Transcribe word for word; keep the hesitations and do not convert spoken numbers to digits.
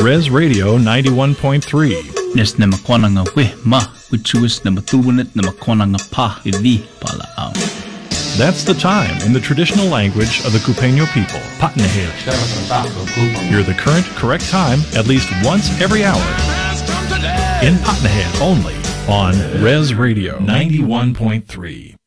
Res Radio ninety-one point three. Nes na makwana nga we ma uchuis na matubunet na makwana nga pa ili pala out. That's the time in the traditional language of the Cupeño people, Patnahed. Hear the current, correct time at least once every hour in Patnahed only on Res Radio ninety-one point three.